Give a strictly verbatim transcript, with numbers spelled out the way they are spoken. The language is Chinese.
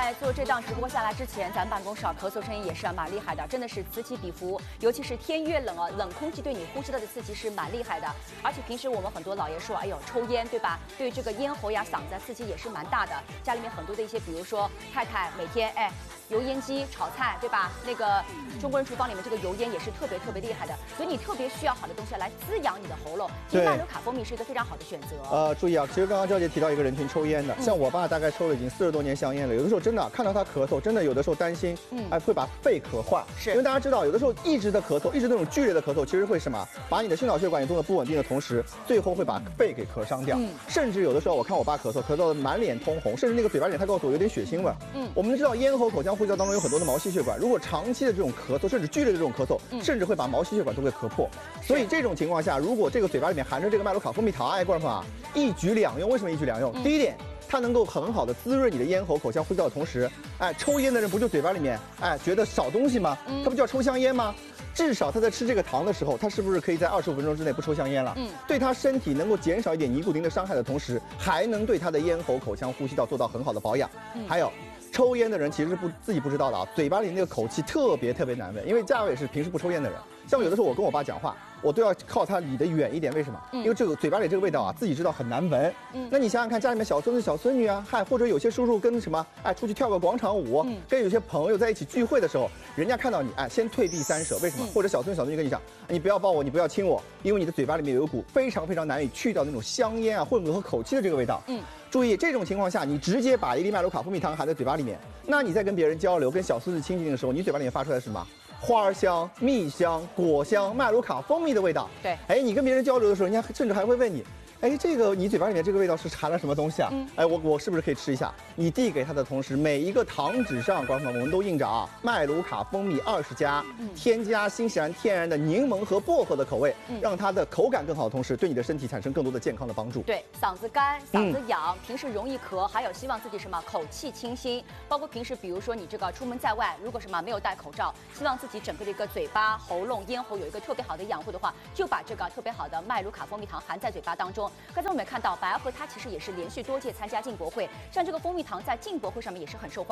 在做这档直播下来之前，咱办公室啊咳嗽声音也是啊蛮厉害的，真的是此起彼伏。尤其是天越冷啊，冷空气对你呼吸道的刺激是蛮厉害的。而且平时我们很多老爷说，哎呦抽烟对吧？对这个咽喉呀、嗓子刺激也是蛮大的。家里面很多的一些，比如说太太每天哎油烟机炒菜对吧？那个中国人厨房里面这个油烟也是特别特别厉害的，所以你特别需要好的东西来滋养你的喉咙。其实麦卢卡蜂蜜是一个非常好的选择。 呃，注意啊，其实刚刚娇姐提到一个人群抽烟的， 嗯、 像我爸大概抽了已经四十多年香烟了，有的时候真的看到他咳嗽，真的有的时候担心，嗯，哎会把肺咳坏。 是， 因为大家知道，有的时候一直的咳嗽，一直那种剧烈的咳嗽，其实会什么？把你的心脑血管也动得不稳定的同时，最后会把肺给咳伤掉。嗯、甚至有的时候我看我爸咳嗽，咳嗽的满脸通红，甚至那个嘴巴里他告诉我有点血腥味。嗯，我们知道咽喉、口腔、呼吸道当中有很多的毛细血管，如果长期的这种咳嗽，甚至剧烈的这种咳嗽，嗯、甚至会把毛细血管都给咳破。所以这种情况下，如果这个嘴巴里面含着这个麦卢卡蜂蜜糖，哎，观众朋友啊，一举两用。为什么一举两用？嗯、第一点，它能够很好的滋润你的咽喉、口腔、呼吸道的同时，哎，抽烟的人不就嘴巴里面哎觉得少东西吗？嗯、他不叫抽香烟吗？至少他在吃这个糖的时候，他是不是可以在二十五分钟之内不抽香烟了？嗯，对他身体能够减少一点尼古丁的伤害的同时，还能对他的咽喉、口腔、呼吸道做到很好的保养。嗯、还有。抽烟的人其实是不自己不知道的啊，嘴巴里那个口气特别特别难闻。因为佳伟是平时不抽烟的人，像有的时候我跟我爸讲话，我都要靠他离得远一点。为什么？因为这个嘴巴里这个味道啊，自己知道很难闻。嗯，那你想想看，家里面小孙子小孙女啊，嗨，或者有些叔叔跟什么，哎，出去跳个广场舞，嗯、跟有些朋友在一起聚会的时候，人家看到你，哎，先退避三舍。为什么？嗯、或者小孙子小孙女跟你讲，你不要抱我，你不要亲我，因为你的嘴巴里面有一股非常非常难以去掉那种香烟啊、混合和口气的这个味道。嗯。注意，这种情况下，你直接把一粒麦卢卡蜂蜜糖含在嘴巴里面，那你在跟别人交流、跟小孙子亲近的时候，你嘴巴里面发出来是什么？花香、蜜香、果香、麦卢卡蜂蜜的味道。对，哎，你跟别人交流的时候，人家甚至还会问你，哎，这个你嘴巴里面这个味道是含了什么东西啊？嗯、哎，我我是不是可以吃一下？你递给他的同时，每一个糖纸上，观众朋友们，我们都印着啊，麦卢卡蜂蜜二十加，嗯、添加新西兰天然的柠檬和薄荷的口味，嗯、让它的口感更好的同时，对你的身体产生更多的健康的帮助。 对，嗓子干、嗓子痒，嗯、平时容易咳，还有希望自己什么口气清新，包括平时比如说你这个出门在外，如果什么没有戴口罩，希望自己整个的一个嘴巴、喉咙、咽喉有一个特别好的养护的话，就把这个特别好的麦卢卡蜂蜜糖含在嘴巴当中。刚才我们也看到，白俄和它其实也是连续多届参加进博会，像这个蜂蜜糖在进博会上面也是很受欢迎。